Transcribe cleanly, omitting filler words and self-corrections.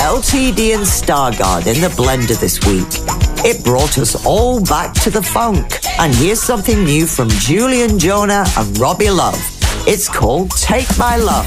LTD and Stargard in the blender this week. It brought us all back to the funk. And here's something new from Julian Jonah and Robbie Love. It's called Take My Love.